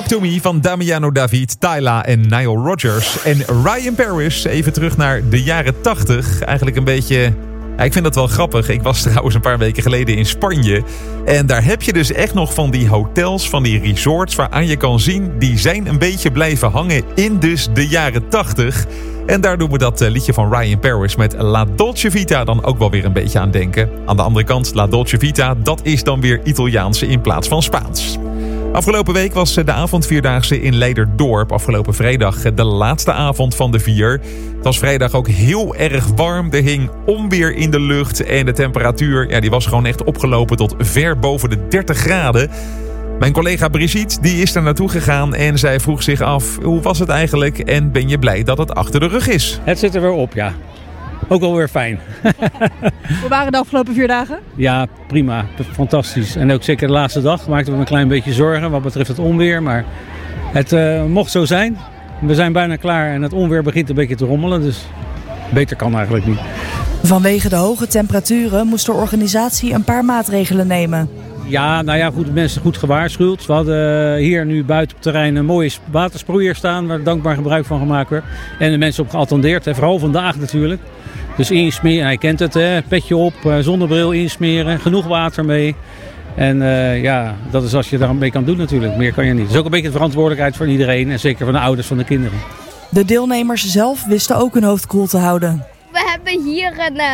To Me van Damiano David, Tyla en Nile Rodgers. En Ryan Paris, even terug naar de jaren 80. Eigenlijk een beetje... Ja, ik vind dat wel grappig. Ik was trouwens een paar weken geleden in Spanje. En daar heb je dus echt nog van die hotels, van die resorts... waaraan je kan zien, die zijn een beetje blijven hangen in dus de jaren 80. En daar doen we dat liedje van Ryan Paris met La Dolce Vita dan ook wel weer een beetje aan denken. Aan de andere kant, La Dolce Vita, dat is dan weer Italiaans in plaats van Spaans. Afgelopen week was de avondvierdaagse in Leiderdorp. Afgelopen vrijdag de laatste avond van de 4. Het was vrijdag ook heel erg warm. Er hing onweer in de lucht. En de temperatuur die was gewoon echt opgelopen tot ver boven de 30 graden. Mijn collega Brigitte die is er naartoe gegaan en zij vroeg zich af... hoe was het eigenlijk en ben je blij dat het achter de rug is? Het zit er weer op, ja. Ook wel weer fijn. Hoe waren de afgelopen 4 dagen? Ja, prima. Fantastisch. En ook zeker de laatste dag maakten we een klein beetje zorgen wat betreft het onweer. Maar het mocht zo zijn. We zijn bijna klaar en het onweer begint een beetje te rommelen. Dus beter kan eigenlijk niet. Vanwege de hoge temperaturen moest de organisatie een paar maatregelen nemen. Ja, nou ja, goed, de mensen goed gewaarschuwd. We hadden hier nu buiten op het terrein een mooie watersproeier staan... waar dankbaar gebruik van gemaakt werd. En de mensen op geattendeerd, vooral vandaag natuurlijk. Dus insmeren, hij kent het, petje op, zonnebril insmeren, genoeg water mee. En dat is als je daar een beetje kan doen natuurlijk. Meer kan je niet. Het is ook een beetje de verantwoordelijkheid voor iedereen en zeker van de ouders van de kinderen. De deelnemers zelf wisten ook hun hoofd koel te houden. We hebben hier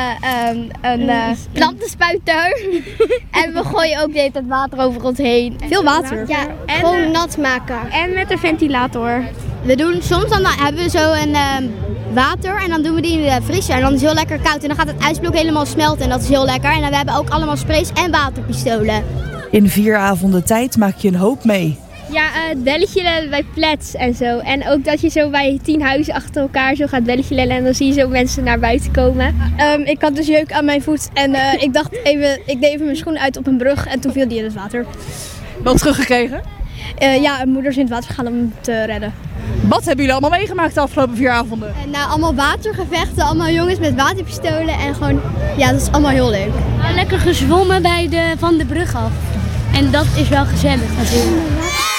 een plantenspuiter en we gooien ook de hele tijd water over ons heen. Veel water. Ja, en gewoon nat maken. En met een ventilator. We doen soms dan hebben we zo een water en dan doen we die in de vriezer en dan is het heel lekker koud en dan gaat het ijsblok helemaal smelten en dat is heel lekker. En dan we hebben ook allemaal sprays en waterpistolen. In 4 avonden tijd maak je een hoop mee. Ja, belletje lellen bij Plets en zo. En ook dat je zo bij 10 huizen achter elkaar zo gaat belletje lellen en dan zie je zo mensen naar buiten komen. Ik had dus jeuk aan mijn voet en ik deed even mijn schoen uit op een brug en toen viel die in het water. Wat teruggekregen? Ja, moeder is in het water gegaan om te redden. Wat hebben jullie allemaal meegemaakt de afgelopen 4 avonden? En allemaal watergevechten, allemaal jongens met waterpistolen en gewoon, ja, dat is allemaal heel leuk. Lekker gezwommen van de brug af. En dat is wel gezellig natuurlijk.